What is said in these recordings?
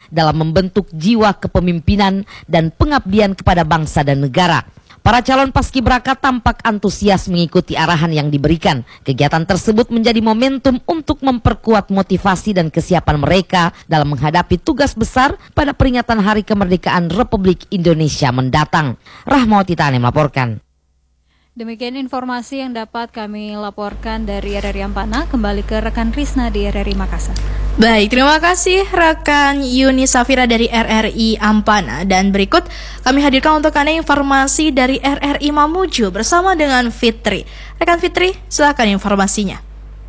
dalam membentuk jiwa kepemimpinan dan pengabdian kepada bangsa dan negara. Para calon paskibraka tampak antusias mengikuti arahan yang diberikan. Kegiatan tersebut menjadi momentum untuk memperkuat motivasi dan kesiapan mereka dalam menghadapi tugas besar pada peringatan Hari Kemerdekaan Republik Indonesia mendatang. Rahmawati Tani melaporkan. Demikian informasi yang dapat kami laporkan dari RRI Ampana. Kembali ke rekan Risna di RRI Makassar. Baik, terima kasih rekan Yuni Safira dari RRI Ampana. Dan berikut kami hadirkan untuk Anda informasi dari RRI Mamuju bersama dengan Fitri. Rekan Fitri, silakan informasinya.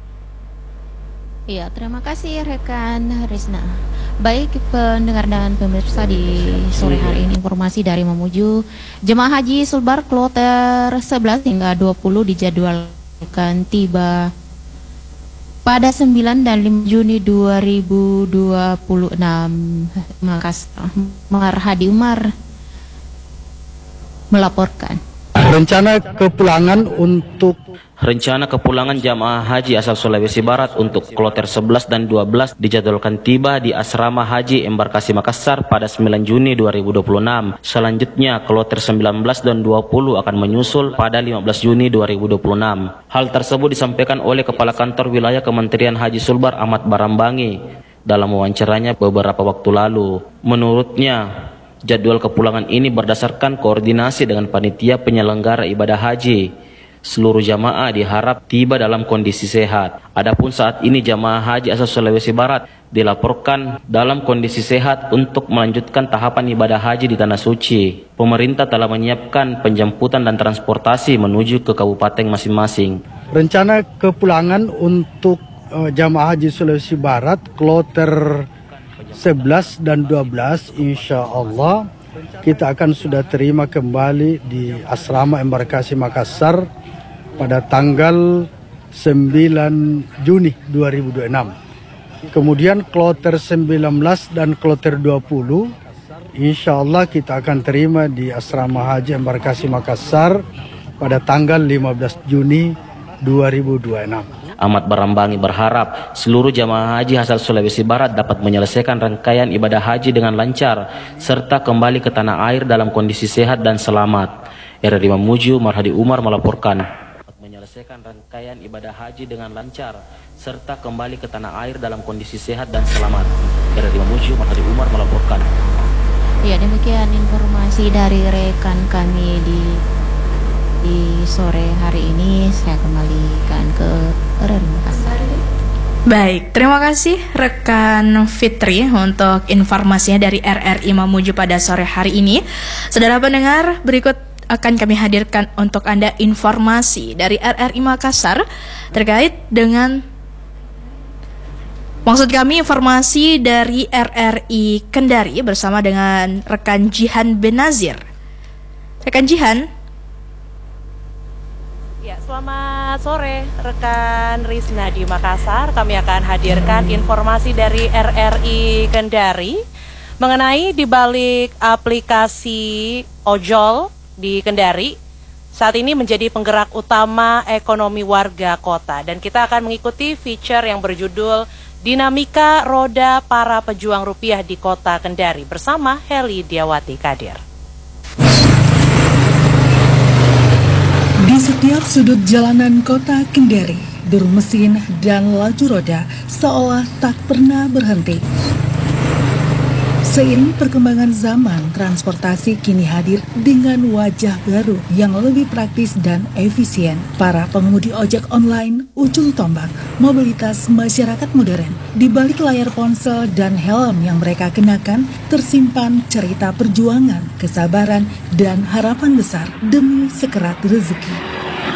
Iya, terima kasih rekan Risna. Baik pendengar dan pemirsa, di sore hari ini informasi dari Mamuju. Jemaah Haji Sulbar kloter 11 hingga 20 dijadwalkan tiba pada 9 dan 5 Juni 2026. Makassar. Hadi Umar melaporkan. Rencana kepulangan jamaah haji asal Sulawesi Barat untuk kloter 11 dan 12 dijadwalkan tiba di Asrama Haji Embarkasi Makassar pada 9 Juni 2026. Selanjutnya kloter 19 dan 20 akan menyusul pada 15 Juni 2026. Hal tersebut disampaikan oleh Kepala Kantor Wilayah Kementerian Haji Sulbar Ahmad Barambangi dalam wawancaranya beberapa waktu lalu. Menurutnya, jadwal kepulangan ini berdasarkan koordinasi dengan panitia penyelenggara ibadah haji. Seluruh jamaah diharap tiba dalam kondisi sehat. Adapun saat ini jamaah haji asal Sulawesi Barat dilaporkan dalam kondisi sehat untuk melanjutkan tahapan ibadah haji di Tanah Suci. Pemerintah telah menyiapkan penjemputan dan transportasi menuju ke kabupaten masing-masing. Rencana kepulangan untuk jamaah haji Sulawesi Barat kloter 11 dan 12 insya Allah kita akan sudah terima kembali di Asrama Embarkasi Makassar pada tanggal 9 Juni 2026. Kemudian kloter 19 dan kloter 20 insya Allah kita akan terima di Asrama Haji Embarkasi Makassar pada tanggal 15 Juni 2026. Ahmad Barambangi berharap seluruh jamaah haji asal Sulawesi Barat dapat menyelesaikan rangkaian ibadah haji dengan lancar serta kembali ke tanah air dalam kondisi sehat dan selamat. RRI Mamuju, Marhadi Umar melaporkan. Menyelesaikan rangkaian ibadah haji dengan lancar serta kembali ke tanah air dalam kondisi sehat dan selamat. RRI Mamuju, Marhadi Umar melaporkan. Ya, demikian informasi dari rekan kami di sore hari ini. Saya kembalikan ke RRI Makassar. Baik, terima kasih rekan Fitri untuk informasinya dari RRI Mamuju pada sore hari ini. Saudara pendengar, berikut akan kami hadirkan untuk Anda informasi dari RRI Makassar terkait dengan, maksud kami informasi dari RRI Kendari bersama dengan rekan Jihan Benazir. Rekan Jihan. Ya, selamat sore rekan Risna di Makassar. Kami akan hadirkan informasi dari RRI Kendari mengenai dibalik aplikasi ojol di Kendari saat ini menjadi penggerak utama ekonomi warga kota. Dan kita akan mengikuti feature yang berjudul Dinamika Roda Para Pejuang Rupiah di Kota Kendari bersama Heli Diawati Kadir. Di setiap sudut jalanan kota Kendari, deru mesin dan laju roda seolah tak pernah berhenti. Seiring perkembangan zaman, transportasi kini hadir dengan wajah baru yang lebih praktis dan efisien. Para pengemudi ojek online, ujung tombak mobilitas masyarakat modern. Di balik layar ponsel dan helm yang mereka kenakan, tersimpan cerita perjuangan, kesabaran, dan harapan besar demi sekerat rezeki.